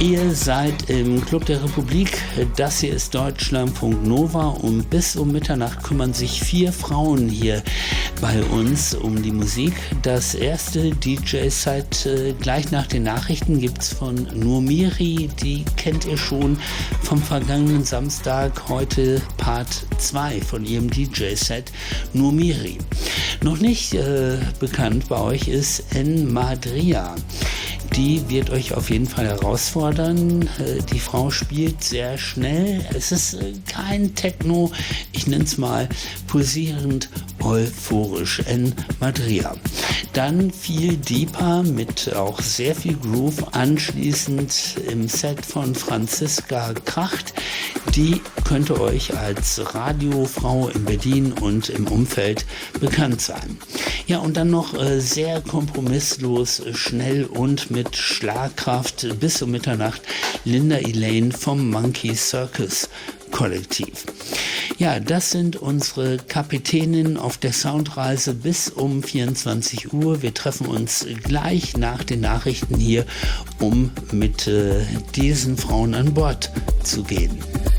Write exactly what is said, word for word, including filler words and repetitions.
Ihr seid im Club der Republik, das hier ist Deutschlandfunk Nova und bis um Mitternacht kümmern sich vier Frauen hier bei uns um die Musik. Das erste D J-Set äh, gleich nach den Nachrichten gibt's von Nurmiri, die kennt ihr schon vom vergangenen Samstag, heute Part zwei von ihrem D J-Set Nurmiri. Noch nicht äh, bekannt bei euch ist En Madria. Die wird euch auf jeden Fall herausfordern. Die Frau spielt sehr schnell. Es ist kein Techno, ich nenne es mal pulsierend euphorisch. En Madria. Dann viel Deeper mit auch sehr viel Groove. Anschließend im Set von Franziska Kracht. Die könnte euch als Radiofrau in Berlin und im Umfeld bekannt sein. Ja, und dann noch äh, sehr kompromisslos, schnell und mit Schlagkraft bis um Mitternacht Linda Elaine vom Monkey Circus Kollektiv. Ja, das sind unsere Kapitäninnen auf der Soundreise bis um vierundzwanzig Uhr. Wir treffen uns gleich nach den Nachrichten hier, um mit äh, diesen Frauen an Bord zu gehen.